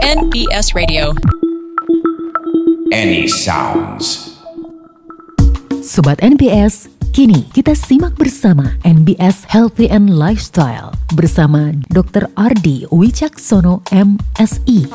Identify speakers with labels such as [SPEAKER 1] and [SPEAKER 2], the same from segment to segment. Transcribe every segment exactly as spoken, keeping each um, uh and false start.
[SPEAKER 1] N B S Radio.
[SPEAKER 2] Any sounds.
[SPEAKER 3] Sobat N B S, kini kita simak bersama N B S Healthy and Lifestyle bersama dokter Ardi Wicaksono M Si.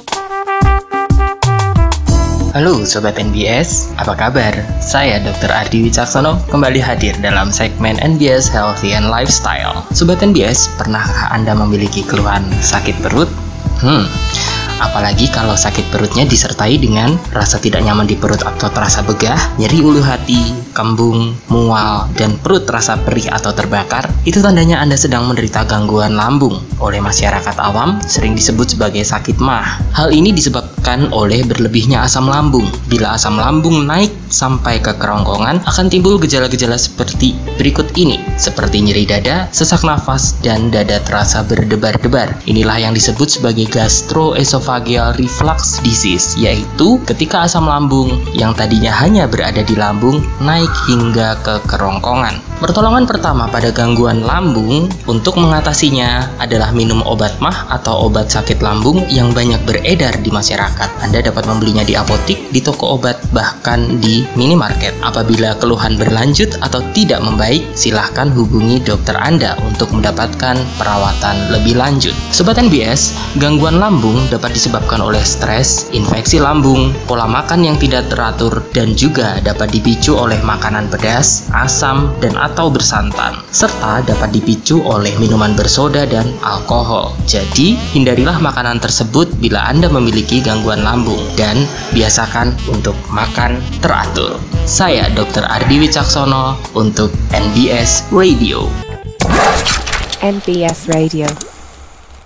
[SPEAKER 4] Halo Sobat N B S, apa kabar? Saya dokter Ardi Wicaksono kembali hadir dalam segmen N B S Healthy and Lifestyle. Sobat N B S, pernahkah Anda memiliki keluhan sakit perut? Hmm, apalagi kalau sakit perutnya disertai dengan rasa tidak nyaman di perut atau terasa begah, nyeri ulu hati, kembung, mual, dan perut terasa perih atau terbakar, itu tandanya Anda sedang menderita gangguan lambung. Oleh masyarakat awam, sering disebut sebagai sakit MAH. Hal ini disebabkan oleh berlebihnya asam lambung. Bila asam lambung naik sampai ke kerongkongan, akan timbul gejala-gejala seperti berikut ini, seperti nyeri dada, sesak nafas, dan dada terasa berdebar-debar. Inilah yang disebut sebagai gastroesophageal reflux disease, yaitu ketika asam lambung yang tadinya hanya berada di lambung naik hingga ke kerongkongan. Pertolongan pertama pada gangguan lambung untuk mengatasinya adalah minum obat MAH atau obat sakit lambung yang banyak beredar di masyarakat. Anda dapat membelinya di apotik, di toko obat, bahkan di minimarket. Apabila keluhan berlanjut atau tidak membaik, silahkan hubungi dokter Anda untuk mendapatkan perawatan lebih lanjut. Sobat N B S, gangguan lambung dapat disebabkan oleh stres, infeksi lambung, pola makan yang tidak teratur, dan juga dapat dipicu oleh makanan pedas, asam, dan atau bersantan, serta dapat dipicu oleh minuman bersoda dan alkohol. Jadi, hindarilah makanan tersebut bila Anda memiliki gangguan lambung dan biasakan untuk makan teratur. Saya dokter Ardi Wicaksono untuk N B S Radio.
[SPEAKER 5] N B S Radio.